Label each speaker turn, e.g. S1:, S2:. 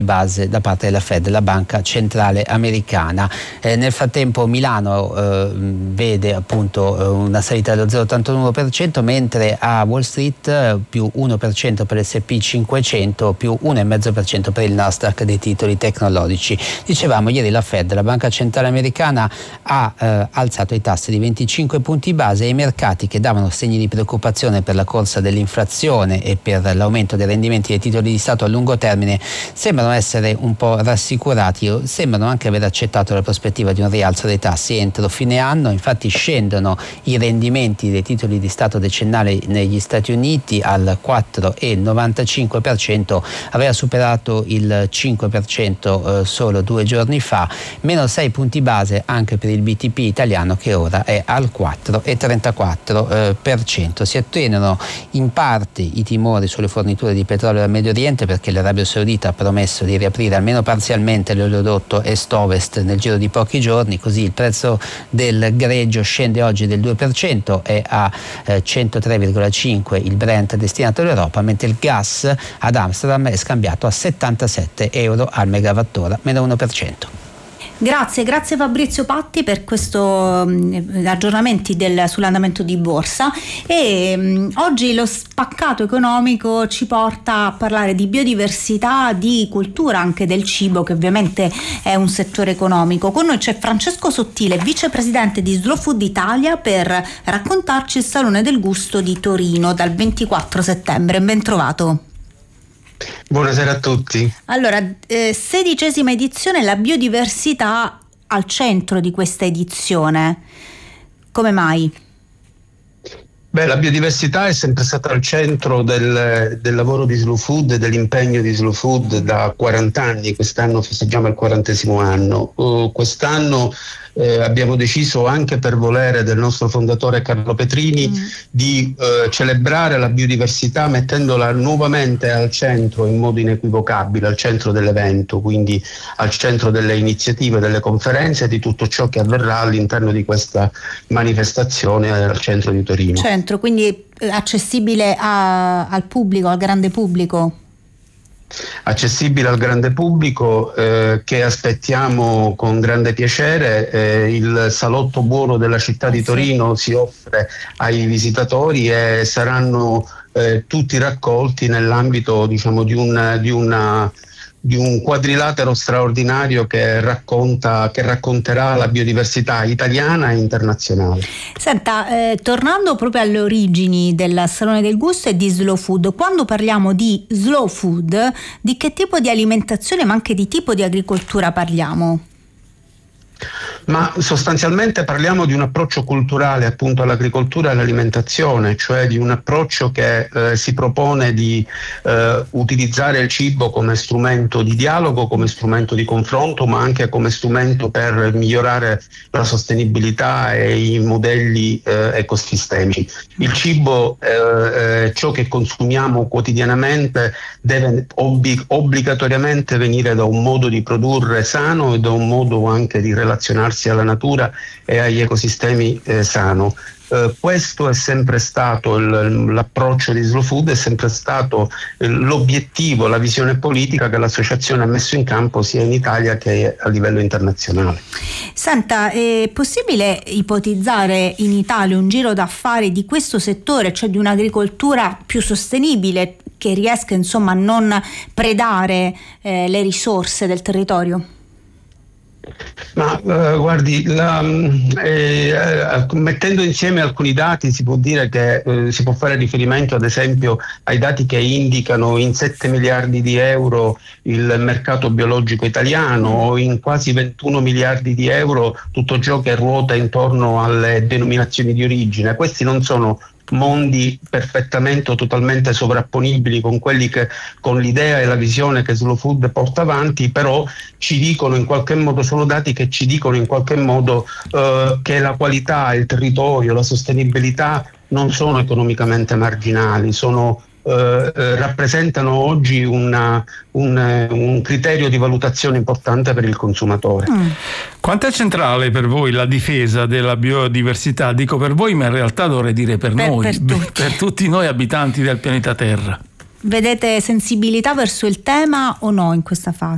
S1: base da parte della Fed, la banca centrale americana. Nel frattempo Milano vede appunto una salita dello 0,81%, mentre a Wall Street più 1% per l'S&P 500, più 1,5% per il Nasdaq dei titoli tecnologici. Dicevamo, ieri la Fed, la banca centrale americana, ha alzato i tassi di 25 punti base e i mercati, che davano segni di preoccupazione per la corsa dell'inflazione e per l'aumento dei rendimenti dei titoli di Stato a lungo termine, sembrano essere un po' rassicurati, sembrano anche aver accettato la prospettiva di un rialzo dei tassi entro fine anno. Infatti scendono i rendimenti dei titoli di Stato decennali negli Stati Uniti al 4,95%, aveva superato il 5% solo 2 giorni fa, meno 6 punti base anche per il BTP italiano, che ora è al 4,34%. Si attenuano in parte i timori sulle forniture di petrolio dal Medio Oriente, perché l'Arabia Saudita ha promesso di riaprire almeno parzialmente l'oleodotto est-ovest nel giro di pochi giorni. Così il prezzo del greggio scende oggi del 2%, è a 103,5 il Brent destinato all'Europa, mentre il gas ad Amsterdam è scambiato a 77 euro al megawattora, meno 1%.
S2: Grazie Fabrizio Patti per questo aggiornamenti sull'andamento di borsa. E oggi lo spaccato economico ci porta a parlare di biodiversità, di cultura anche del cibo, che ovviamente è un settore economico. Con noi c'è Francesco Sottile, vicepresidente di Slow Food Italia, per raccontarci il Salone del Gusto di Torino dal 24 settembre. Ben trovato.
S3: Buonasera a tutti.
S2: Allora, 16ª edizione, la biodiversità al centro di questa edizione. Come mai?
S3: La biodiversità è sempre stata al centro del lavoro di Slow Food e dell'impegno di Slow Food da 40 anni. Quest'anno festeggiamo il 40° anno. Quest'anno abbiamo deciso, anche per volere del nostro fondatore Carlo Petrini, di celebrare la biodiversità mettendola nuovamente al centro, in modo inequivocabile, al centro dell'evento, quindi al centro delle iniziative, delle conferenze e di tutto ciò che avverrà all'interno di questa manifestazione al centro di Torino.
S2: Quindi accessibile al pubblico, al grande pubblico?
S3: Accessibile al grande pubblico, che aspettiamo con grande piacere. Il salotto buono della città di Torino si offre ai visitatori e saranno tutti raccolti nell'ambito, diciamo, di un quadrilatero straordinario che racconterà la biodiversità italiana e internazionale.
S2: Senta, tornando proprio alle origini del Salone del Gusto e di Slow Food, quando parliamo di Slow Food, di che tipo di alimentazione ma anche di tipo di agricoltura parliamo?
S3: Ma sostanzialmente parliamo di un approccio culturale appunto all'agricoltura e all'alimentazione, cioè di un approccio che si propone di utilizzare il cibo come strumento di dialogo, come strumento di confronto, ma anche come strumento per migliorare la sostenibilità e i modelli ecosistemici. Il cibo, ciò che consumiamo quotidianamente, deve obbligatoriamente venire da un modo di produrre sano e da un modo anche di relazionarsi alla natura e agli ecosistemi sano. Questo è sempre stato l'approccio di Slow Food, è sempre stato l'obiettivo, la visione politica che l'associazione ha messo in campo sia in Italia che a livello internazionale.
S2: Senta, è possibile ipotizzare in Italia un giro d'affari di questo settore, cioè di un'agricoltura più sostenibile, che riesca insomma a non predare le risorse del territorio?
S3: Ma guardi, mettendo insieme alcuni dati si può dire che si può fare riferimento ad esempio ai dati che indicano in 7 miliardi di euro il mercato biologico italiano, o in quasi 21 miliardi di euro tutto ciò che ruota intorno alle denominazioni di origine. Questi non sono mondi perfettamente o totalmente sovrapponibili con quelli con l'idea e la visione che Slow Food porta avanti, però ci dicono in qualche modo, sono dati che ci dicono in qualche modo che la qualità, il territorio, la sostenibilità non sono economicamente marginali, rappresentano oggi un criterio di valutazione importante per il consumatore.
S4: Quanto è centrale per voi la difesa della biodiversità? Dico per voi, ma in realtà dovrei dire per noi, per tutti noi abitanti del pianeta Terra.
S2: Vedete sensibilità verso il tema o no in questa fase?